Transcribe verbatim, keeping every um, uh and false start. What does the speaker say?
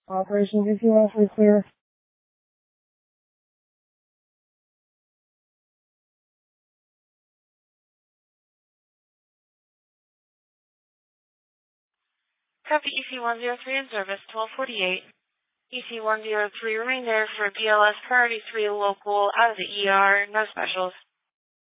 Operation G P S is clear. Copy E C one zero three in service, twelve forty-eight. E C one zero three, remain there for B L S priority three local out of the E R, no specials.